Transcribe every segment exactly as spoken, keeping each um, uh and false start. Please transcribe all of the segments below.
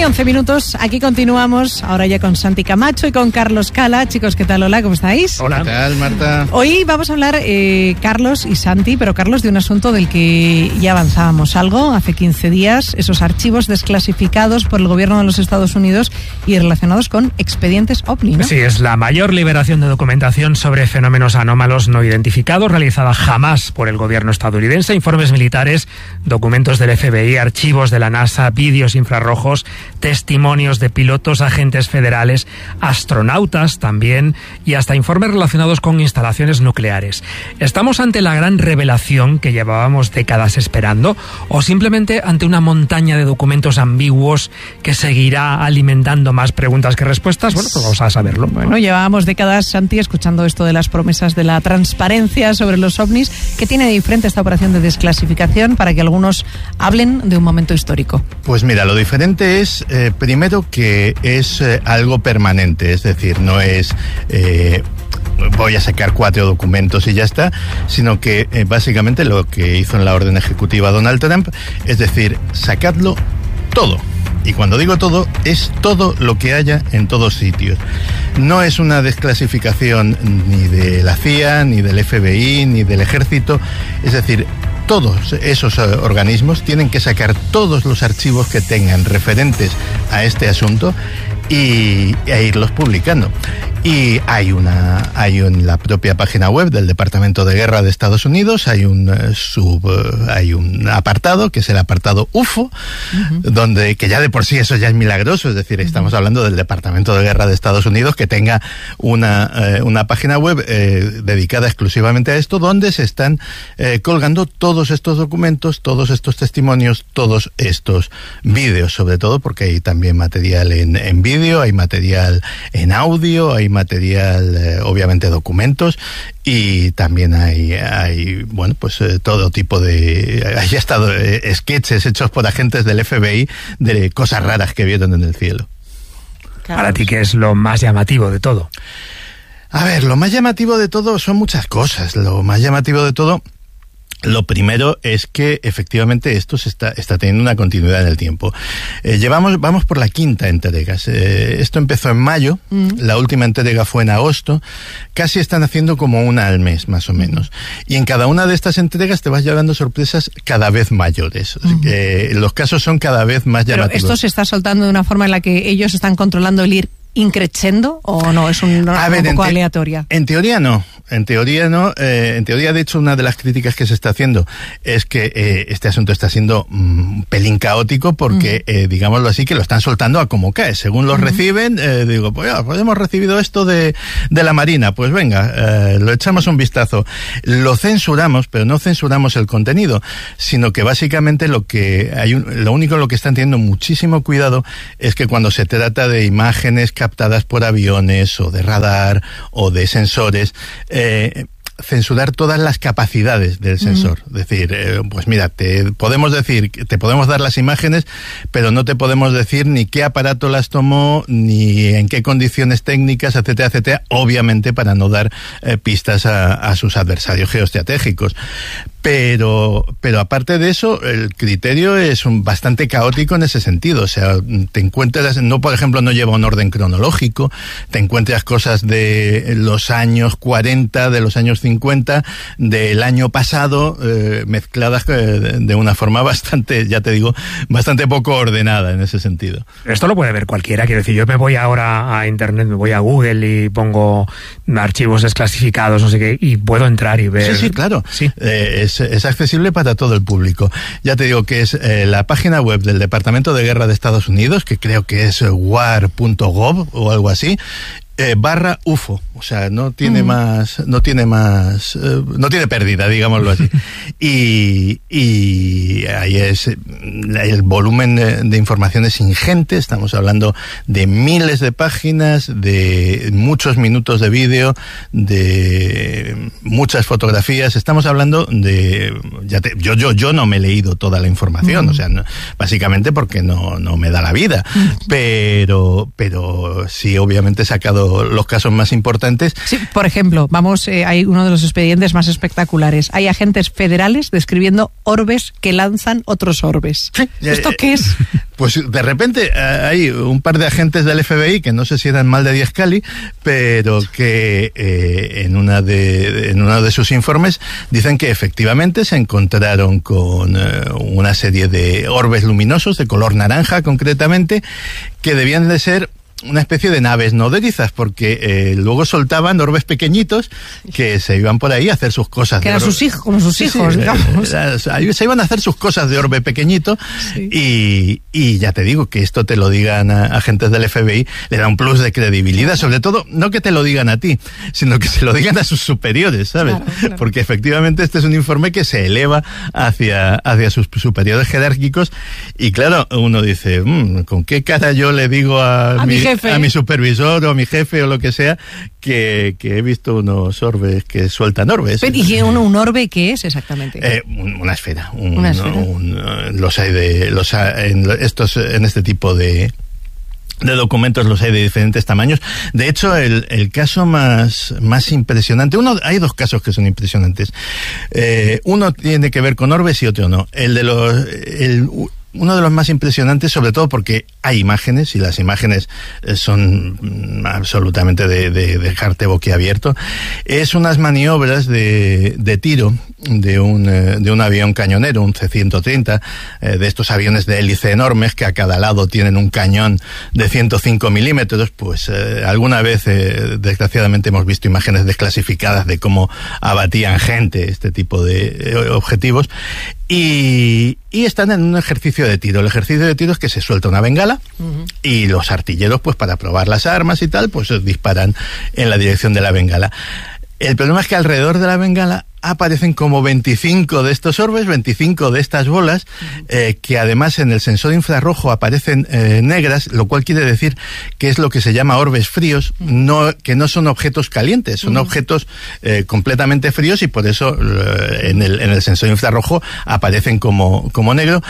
once minutos, aquí continuamos, ahora ya con Santi Camacho y con Carlos Cala. Chicos, ¿qué tal? Hola, ¿cómo estáis? Hola. ¿Qué tal, Marta? Hoy vamos a hablar, eh, Carlos y Santi, pero Carlos, de un asunto del que ya avanzábamos algo hace quince días, esos archivos desclasificados por el gobierno de los Estados Unidos y relacionados con expedientes OVNI, ¿no? Sí, es la mayor liberación de documentación sobre fenómenos anómalos no identificados realizada jamás por el gobierno estadounidense. Informes militares, documentos del F B I, archivos de la NASA, vídeos infrarrojos, testimonios de pilotos, agentes federales, astronautas también, y hasta informes relacionados con instalaciones nucleares. ¿Estamos ante la gran revelación que llevábamos décadas esperando, o simplemente ante una montaña de documentos ambiguos que seguirá alimentando más preguntas que respuestas? Bueno, pues vamos a saberlo. Bueno, llevábamos décadas, Santi, escuchando esto de las promesas de la transparencia sobre los ovnis. ¿Qué tiene de diferente esta operación de desclasificación para que algunos hablen de un momento histórico? Pues mira, lo diferente es, eh, primero, que es eh, algo permanente, es decir, no es eh, voy a sacar cuatro documentos y ya está, sino que eh, básicamente lo que hizo en la orden ejecutiva Donald Trump, es decir, sacadlo todo. Y cuando digo todo, es todo lo que haya en todos sitios. No es una desclasificación ni de la C I A, ni del F B I, ni del Ejército. Es decir, todos esos uh, organismos tienen que sacar todos los archivos que tengan referentes a este asunto y e irlos publicando. Y hay una hay en la propia página web del Departamento de Guerra de Estados Unidos hay un uh, sub uh, hay un apartado que es el apartado U F O, uh-huh. donde que ya de por sí eso ya es milagroso, es decir, estamos uh-huh. hablando del Departamento de Guerra de Estados Unidos que tenga una uh, una página web eh, dedicada exclusivamente a esto, donde se están eh, colgando todos estos documentos, todos estos testimonios, todos estos vídeos, sobre todo porque hay también material en, en vídeo, hay material en audio, hay material, eh, obviamente documentos, y también hay, hay bueno, pues eh, todo tipo de... Hay estado eh, sketches hechos por agentes del F B I de cosas raras que vieron en el cielo. Claro. Para ti, ¿qué es lo más llamativo de todo? A ver, lo más llamativo de todo son muchas cosas. Lo más llamativo de todo... Lo primero es que efectivamente esto se está, está teniendo una continuidad en el tiempo. Eh, llevamos, vamos por la quinta entrega. Eh, esto empezó en mayo, mm. la última entrega fue en agosto. Casi están haciendo como una al mes, más o menos. Y en cada una de estas entregas te vas llevando sorpresas cada vez mayores. Mm. Eh, los casos son cada vez más llamativos. ¿Pero esto se está soltando de una forma en la que ellos están controlando el ir increchendo o no? ¿Es un, a un ver, poco en te, aleatoria? En teoría no. En teoría no. Eh, en teoría, de hecho, una de las críticas que se está haciendo es que eh, este asunto está siendo un mm, pelín caótico porque, uh-huh. eh, digámoslo así, que lo están soltando a como cae. Según los uh-huh. reciben, eh, digo, pues ya, pues hemos recibido esto de, de la Marina, pues venga, eh, lo echamos un vistazo. Lo censuramos, pero no censuramos el contenido, sino que básicamente lo que hay un, lo único en lo que están teniendo muchísimo cuidado es que cuando se trata de imágenes captadas por aviones o de radar o de sensores, eh, censurar todas las capacidades del sensor. Mm. Es decir, eh, pues mira, te podemos decir, te podemos dar las imágenes, pero no te podemos decir ni qué aparato las tomó, ni en qué condiciones técnicas, etcétera, etcétera, obviamente para no dar eh, pistas a, a sus adversarios geoestratégicos. Pero, pero aparte de eso, el criterio es un bastante caótico en ese sentido. O sea, te encuentras, no, por ejemplo, no lleva un orden cronológico, te encuentras cosas de los años cuarenta, de los años cincuenta, del año pasado, eh, mezcladas eh, de una forma bastante, ya te digo, bastante poco ordenada en ese sentido. Esto lo puede ver cualquiera, quiero decir, yo me voy ahora a internet, me voy a Google y pongo archivos desclasificados, no sé qué, y puedo entrar y ver. Sí, sí, claro. Sí. Eh, es, es accesible para todo el público. Ya te digo que es eh, la página web del Departamento de Guerra de Estados Unidos, que creo que es war punto gov o algo así, eh, barra U F O. O sea, no tiene mm. más, no tiene más, eh, no tiene pérdida, digámoslo así. y, y ahí es, el volumen de, de información es ingente, estamos hablando de miles de páginas, de muchos minutos de vídeo, de muchas fotografías, estamos hablando de, ya te, yo, yo, yo no me he leído toda la información, mm. o sea, no, básicamente porque no, no me da la vida, mm. pero, pero sí, obviamente he sacado lo, los casos más importantes. Sí, por ejemplo, vamos, eh, hay uno de los expedientes más espectaculares. Hay agentes federales describiendo orbes que lanzan otros orbes. Sí, ¿Esto eh, qué es? Pues de repente hay un par de agentes del F B I, que no sé si eran mal de diez cali, pero que eh, en, una de, en uno de sus informes dicen que efectivamente se encontraron con eh, una serie de orbes luminosos de color naranja concretamente, que debían de ser una especie de naves nodrizas, porque eh, luego soltaban orbes pequeñitos que se iban por ahí a hacer sus cosas. Que eran sus hijos, como sus sí, hijos, sí, digamos. Eh, se iban a hacer sus cosas de orbe pequeñito, sí. y, y ya te digo que esto te lo digan a agentes del F B I, le da un plus de credibilidad, sobre todo, no que te lo digan a ti, sino que se lo digan a sus superiores, ¿sabes? Claro, claro. Porque efectivamente este es un informe que se eleva hacia, hacia sus superiores jerárquicos, y claro, uno dice, mmm, ¿con qué cara yo le digo a, a mi, mi jefe, a mi supervisor o a mi jefe o lo que sea, que, que he visto unos orbes que sueltan orbes? ¿Y un, un orbe qué es exactamente? Eh, una esfera. Un, ¿Una esfera? Un, los hay de, los hay, en estos, en este tipo de de documentos los hay de diferentes tamaños. De hecho, el, el caso más, más impresionante, uno, hay dos casos que son impresionantes. Eh, uno tiene que ver con orbes y otro no. El de los, el, uno de los más impresionantes, sobre todo porque hay imágenes, y las imágenes son absolutamente de, de, de dejarte boquiabierto, es unas maniobras de, de tiro de un, de un avión cañonero, un C ciento treinta, eh, de estos aviones de hélice enormes que a cada lado tienen un cañón de ciento cinco milímetros. Pues eh, alguna vez, eh, desgraciadamente, hemos visto imágenes desclasificadas de cómo abatían gente este tipo de eh, objetivos. Y, y están en un ejercicio de tiro. El ejercicio de tiro es que se suelta una bengala, uh-huh, y los artilleros, pues para probar las armas y tal, pues disparan en la dirección de la bengala. El problema es que alrededor de la bengala aparecen como veinticinco de estos orbes, veinticinco de estas bolas, uh-huh, eh, que además en el sensor infrarrojo aparecen eh, negras, lo cual quiere decir que es lo que se llama orbes fríos, uh-huh, no, que no son objetos calientes, son uh-huh, objetos eh, completamente fríos, y por eso eh, en, el, en el sensor infrarrojo aparecen como, como negro.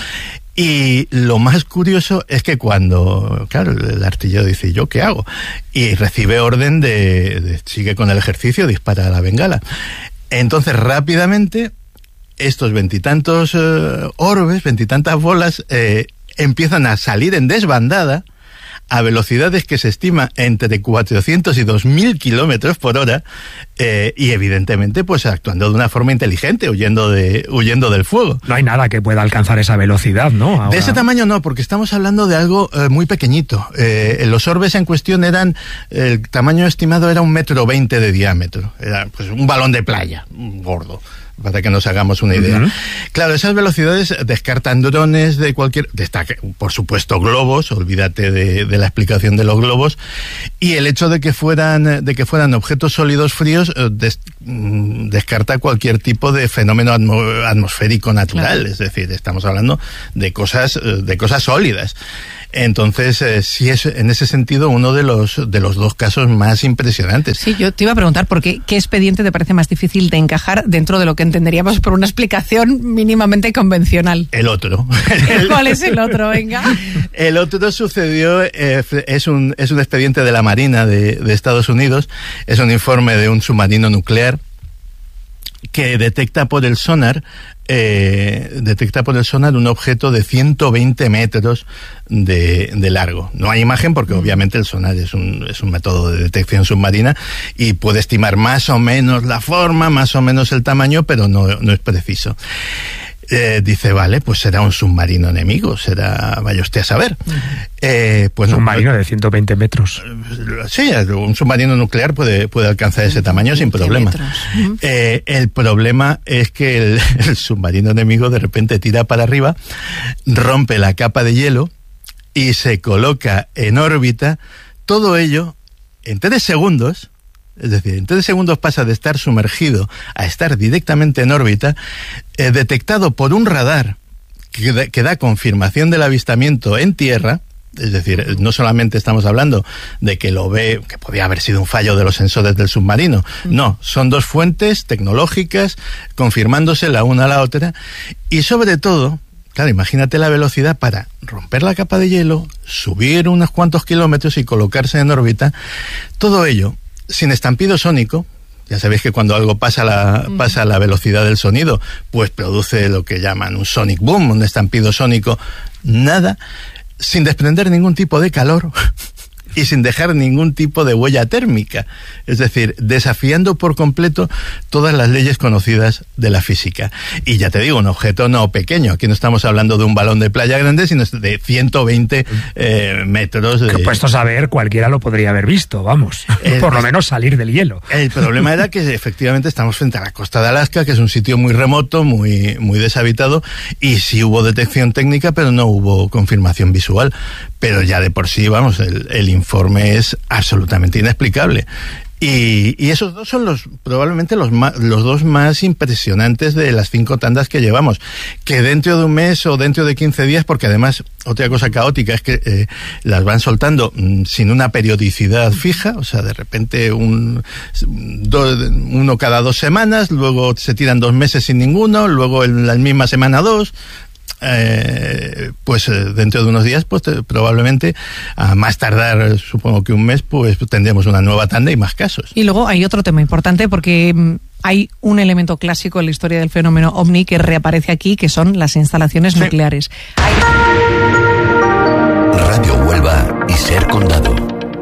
Y lo más curioso es que cuando, claro, el artillero dice, ¿yo qué hago? Y recibe orden de, de sigue con el ejercicio, dispara a la bengala. Entonces, rápidamente, estos veintitantos uh, orbes, veintitantas bolas, eh, empiezan a salir en desbandada a velocidades que se estima entre cuatrocientos y dos mil kilómetros por hora, eh, y evidentemente pues actuando de una forma inteligente, huyendo de huyendo del fuego. No hay nada que pueda alcanzar esa velocidad, ¿no? Ahora... De ese tamaño no, porque estamos hablando de algo eh, muy pequeñito. Eh, los orbes en cuestión eran, el tamaño estimado era un metro veinte de diámetro, era pues un balón de playa, gordo, para que nos hagamos una idea. Uh-huh. Claro, esas velocidades descartan drones de cualquier... Destaca, por supuesto, globos, olvídate de, de la explicación de los globos, y el hecho de que fueran de que fueran objetos sólidos fríos des, descarta cualquier tipo de fenómeno atmo, atmosférico natural, claro. Es decir, estamos hablando de cosas de cosas sólidas. Entonces, eh, sí es en ese sentido uno de los de los dos casos más impresionantes. Sí, yo te iba a preguntar, ¿por qué, qué expediente te parece más difícil de encajar dentro de lo que entenderíamos por una explicación mínimamente convencional? El otro. ¿Cuál es el otro? Venga. El otro sucedió, eh, es un es un expediente de la Marina de, de Estados Unidos, es un informe de un submarino nuclear que detecta por el sonar eh, detecta por el sonar un objeto de ciento veinte metros de, de largo. No hay imagen porque obviamente el sonar es un, es un método de detección submarina y puede estimar más o menos la forma, más o menos el tamaño, pero no, no es preciso. Eh, dice, vale, pues será un submarino enemigo, será, vaya usted a saber. Uh-huh. Eh, pues un submarino no, de ciento veinte metros. Sí, un submarino nuclear puede, puede alcanzar ese tamaño sin problema. Uh-huh. Eh, el problema es que el, el submarino enemigo de repente tira para arriba, rompe la capa de hielo y se coloca en órbita, todo ello en tres segundos. Es decir, en tres segundos pasa de estar sumergido a estar directamente en órbita, eh, detectado por un radar que da, que da confirmación del avistamiento en tierra. Es decir, no solamente estamos hablando de que lo ve, que podía haber sido un fallo de los sensores del submarino. No, son dos fuentes tecnológicas confirmándose la una a la otra. Y sobre todo, claro, imagínate la velocidad para romper la capa de hielo, subir unos cuantos kilómetros y colocarse en órbita. Todo ello sin estampido sónico. Ya sabéis que cuando algo pasa la, mm. pasa a la velocidad del sonido, pues produce lo que llaman un sonic boom, un estampido sónico. Nada, sin desprender ningún tipo de calor y sin dejar ningún tipo de huella térmica. Es decir, desafiando por completo todas las leyes conocidas de la física. Y ya te digo, un objeto no pequeño. Aquí no estamos hablando de un balón de playa grande, sino de ciento veinte eh, metros. De... Que puestos a ver, cualquiera lo podría haber visto, vamos. El, por lo menos salir del hielo. El problema era que efectivamente estamos frente a la costa de Alaska, que es un sitio muy remoto, muy, muy deshabitado, y sí hubo detección técnica, pero no hubo confirmación visual. Pero ya de por sí, vamos, el, el informe es absolutamente inexplicable. Y, y esos dos son los probablemente los, más, los dos más impresionantes de las cinco tandas que llevamos. Que dentro de un mes o dentro de quince días, porque además otra cosa caótica es que eh, las van soltando mm, sin una periodicidad fija, o sea, de repente un, do, uno cada dos semanas, luego se tiran dos meses sin ninguno, luego en la misma semana dos... Eh, pues eh, dentro de unos días pues te, probablemente a más tardar supongo que un mes pues tendremos una nueva tanda y más casos. Y luego hay otro tema importante porque mm, hay un elemento clásico en la historia del fenómeno OVNI que reaparece aquí, que son las instalaciones sí. nucleares. Hay... Radio Huelva y Ser Condado.